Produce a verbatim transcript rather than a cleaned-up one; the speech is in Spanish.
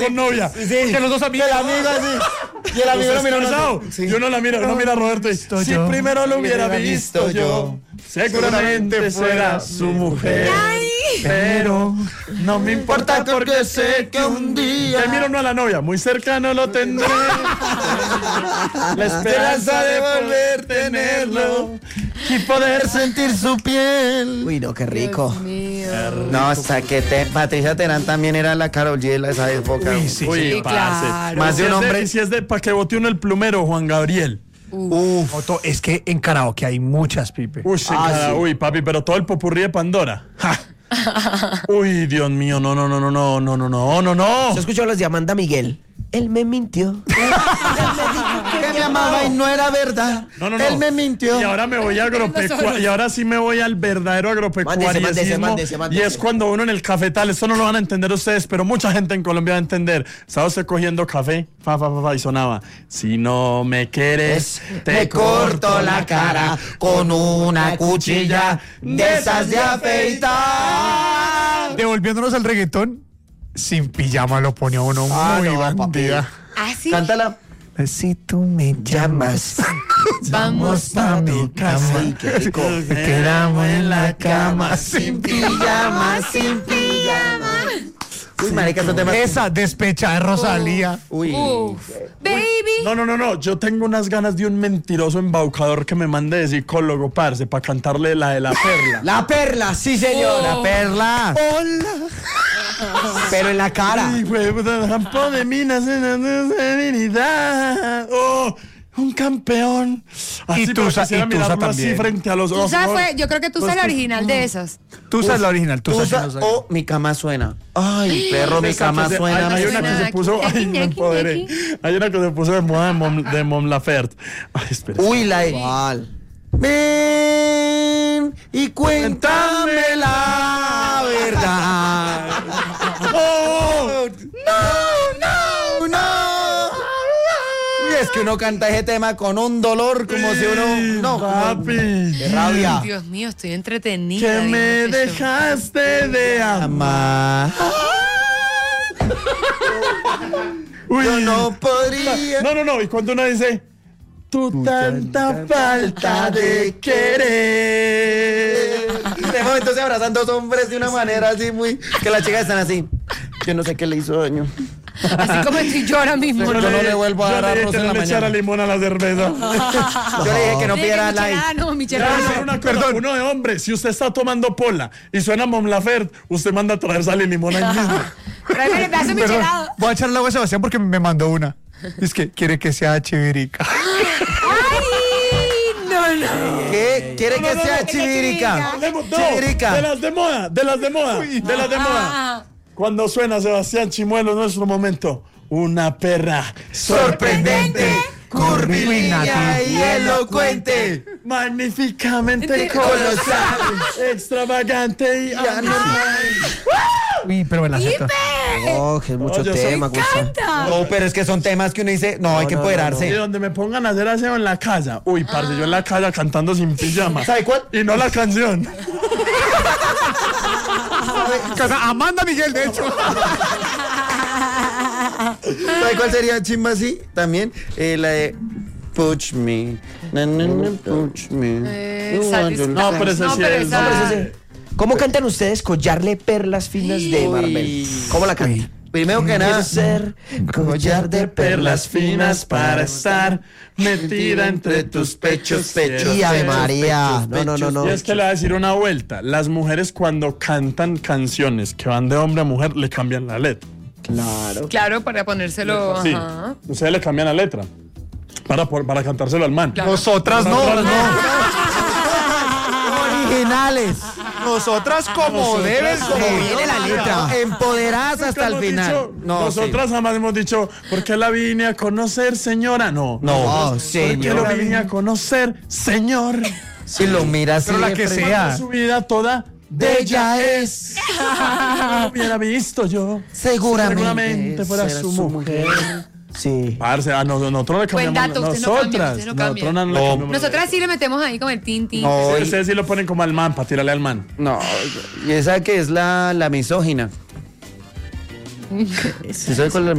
con novia. Sí. Que los dos amigos. El amigo así. Y el amigo lo mira uno. Sí. Yo no la miro, no mira a Roberto. Y, si yo. primero lo hubiera visto, visto yo, seguramente fuera su mujer. Ay. Pero no me importa porque sé que un día. Te miro no a la novia, muy cercano lo tendré. La esperanza de volver a tenerlo y poder sentir su piel. Uy, no, qué rico. Dios mío. No, hasta que te, Patricia Terán también era la Karol G de esa época. Uy, sí, Sí, sí, claro. Más de un hombre. Y si es de, para que vote uno el plumero, Juan Gabriel. Uf. Otto, es que en karaoke hay muchas, Pipe. Uy, sí, Ah, cara, sí. uy, papi, pero todo el popurrí de Pandora. ¡Ja! Uy, Dios mío, no, no, no, no, no, no, no, no, no, no. ¿Se escuchó los de Amanda Miguel? Él me mintió. Él me dijo que me amaba y no era verdad. No, no, no. Él me mintió. Y ahora me voy a agropecuario. Y ahora sí me voy al verdadero agropecuarismo. Mándese, mándese, mándese, mándese. Y es cuando uno en el cafetal, esto no lo van a entender ustedes, pero mucha gente en Colombia va a entender. Estaba usted cogiendo café, fa, fa, fa, fa, y sonaba: si no me quieres, te, Te corto la cara con una cuchilla de esas de afeitar. Devolviéndonos al reggaetón, sin pijama lo pone a uno Ah, muy no, bandida. Ah, sí. Cántala. Si tú me llamas, Vamos pa' mi cama. Ay, qué rico. Me quedamos en la cama sin Pijama, sin pijama. Uy, marica, esos temas. Esa despecha de Rosalía. Uy. Uf. Baby. No, no, no, no. Yo tengo unas ganas de un mentiroso embaucador que me mande de psicólogo, parce, para cantarle la de la perla. La perla, sí, señor. Oh. La perla. Hola. Pero en la cara. Ay, güey, puta, campo de minas en la serenidad. Oh, un campeón. Así, Y pero Tusa- quisiera y Tusa mirarlo así también. frente a los ojos. Tusa ¿no? fue, yo creo que Tusa es la original de esas. Tú sabes la original, tú Tusa sabes la o mi cama suena. Ay, perro, mi Exacto, cama sí, suena. Hay, hay una suena que se aquí, puso. aquí, Ay, me aquí, empoderé. aquí. Hay una que se puso de moda de Mon, de Mon Laferte. Ay, espera. Uy, la igual. Ven y cuéntame la verdad. ¡Oh! No, no, no. Uy, es que uno canta ese tema con un dolor como si uno. No, Papi. de rabia. Dios mío, estoy entretenida. Que me viendo este show. dejaste de amar. Amar. Uy. Yo no podría. No, no, no. Y cuando uno dice, tu tanta falta de querer. De momento se abrazan dos hombres de una manera así muy. Que las chicas están así. Yo no sé qué le hizo daño. Así como estoy yo ahora mismo. Yo no le vuelvo a yo dar le dije arroz que en no la le echara mañana. limón a la cerveza. Yo le dije que no Sí, pidiera que like. michelada, no, Quiero michelada. decir una cosa, Perdón. uno de hombre, si usted está tomando pola y suena Mon Laferte, usted manda a traer sal y limón ahí mismo. Tráigame el pedazo de Perdón, michelado. voy a echarle agua a Sebastián porque me mandó una. Es que quiere que sea chivirica. ¡Ay! No, no. ¿Qué? ¿Quiere que no, sea no, chivirica? Hablemos- no, Chivirica. de las de moda, de las de moda, de las de moda. Ah, Cuando suena Sebastián Chimuelo, nuestro momento, una perra sorprendente, curvilínea y elocuente. magníficamente colosal, extravagante y anormal. Uy, pero me la acepto. Oh, que es mucho No, yo soy- tema, Gustavo. encanta. No, pero es que son temas que uno dice, no, hay que Y empoderarse. donde me pongan a hacer aseo en la casa. Uy, parce, yo en la casa cantando sin pijama. ¿Sabe cuál? Y no la canción. Amanda Miguel, de hecho. ¿Sabe cuál sería chimba así? También eh, la de Push me. Na, na, na, push me. Eh, You satis- want to- No, pero ese No, sí pero es. esa- no, pero ese sí. ¿Cómo cantan ustedes Collarle Perlas Finas de Marvel? ¿Cómo la cantan? Primero que nada, ser collar de Perlas finas para estar metida entre tus pechos, pechos. Y Ave María. No, no, no, no. Y es que le voy a decir una vuelta. Las mujeres cuando cantan canciones que van de hombre a mujer le cambian la letra. Claro. Claro, para ponérselo. Sí, Ajá. ustedes le cambian la letra. Para, por- para cantárselo al man. Claro. Nosotras no. Nosotras Originales. Nosotras como Nosotras debes, como como Viene viene la letra. Empoderadas hasta el Hemos final. dicho- No, nosotras jamás hemos dicho, ¿por qué la vine a conocer, señora? No. No, Nosotros, ¿por qué lo señora. vine a conocer, señor? Si lo miras, Pero sí, la que de sea. Su vida toda bella es. No lo hubiera visto yo. Seguramente. Seguramente fuera será su mujer. Sí. Parce, a nosotros, nosotros le Buen cambiamos. dato, usted no cambia, nosotras. usted no cambia. nosotros no le No. cambiamos. Nosotras sí le metemos ahí con el tin tin. No, Ustedes, y- ustedes sí lo ponen como al man, para tirarle al man. No, y esa que es la, la misógina. ¿Sí sabe cuál es la